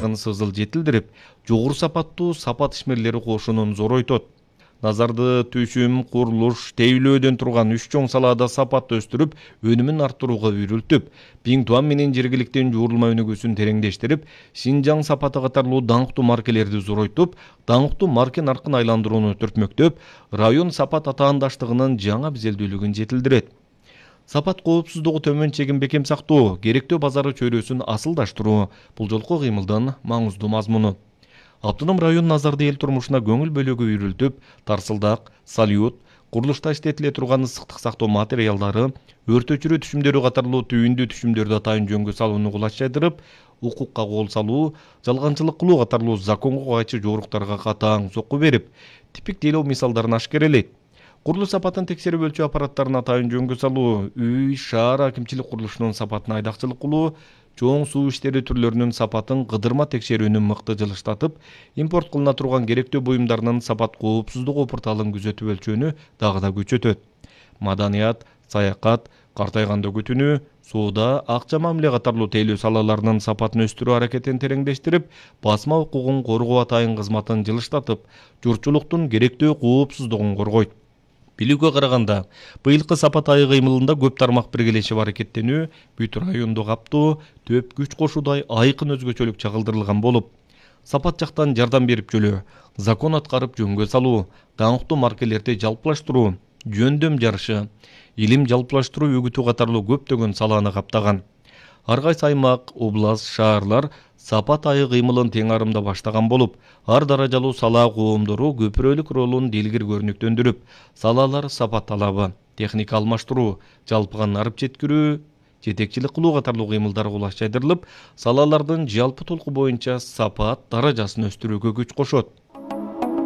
ынтымақтастығын сызыл жетілдіріп, жоғыр сапаттуу сапат ишмерлери кошунун зоройтот. Назарды түшүм, курулуш, тейлөөдөн турган 3 чоң салаада сапатты өстүрүп, өнүмүн арттырууга үйрүлтүп, Пиңтуан менен жергиликтен жуурулма өнүгүүсүн тереңдештирип, Синжаң сапаты катарлуу даңктуу маркелерди зоройтуп, даңктуу марке наркын айландырууну түртмөктөп, район сапат атаандаштыгынын жаңа бизелдүүлүгүн жетилдирет. Сапат коопсуздугу төмөн чегин бекем сактоо, керектөө базары чөйрөсүн асылдаштыруу — бул жолку кыймылдын маңыздуу мазмуну. Автоном район Назарды эл турмушуна көңүл бөлүүгө үйрүлтүп, тарсылдак, салют, курулушта иштетиле турган ысыктык сактоо материалдары, өрт өчүрүү түшүмдөрү катарлуу түйүндүү түшүмдөрдү атайын жөнгө салууну кулачтайдырып, укукка кол салуу, жалганчылык кылуу катарлуу законго кайчы жоруктарга катаң сокку берип, типик тейлөө мисалдарын ашкерелейт. Курулуш сапатын текшерип өлчөө аппараттарын атайын жөнгө салуу, үй, шаар акимчилик курулушунун сапатын айдакчылык кылуу, чоң суу иштери түрлөрүнүн сапатын кыдырма текшерүүнү мыкты жылыштатып, импорт кылына турган керектөө буюмдарынын сапат коопсуздугу порталын күзөтүп өлчөөнү дагы да күчөтөт. Маданият, саякат, картайганда күтүнүү, соода, акча мамиле катарлуу тейлөө салаларынын сапатын өстүрүү аракетин тереңдештирип, басма укугун коргоо атайын кызматын жылыштатып, журтчулуктун керектөө коопсуздугун коргойт. Билүүгө караганда, быйылкы сапат айы кыймылында көп тармак биргелешип аракеттенүү, бүт районду каптоо, төп күч кошуудай айкын өзгөчөлүк чагылдырылган болуп, сапат жактан жардам берип жөлөө, закон аткарып жөнгө салуу, даңктуу маркелерди жалпылаштыруу, жөндөм жарышы, илим жалпылаштыруу үгүтүү катарлуу көптөгөн саланы каптаган. Ар кайсы аймак, област, шаарлар сапат айы кыймылын тең арымда баштаган болуп, ар даражалуу сала коомдору көпүрөлүк ролун дилгир көрүнүктөндүрүп, салалар сапат талабы, техника алмаштыруу, жалпыга нарып жеткирүү, жетекчилик кылуу катарлуу кыймылдар кулачтайдырылып, салалардын жалпы толку боюнча сапат даражасын өстүрүүгө күч кошот.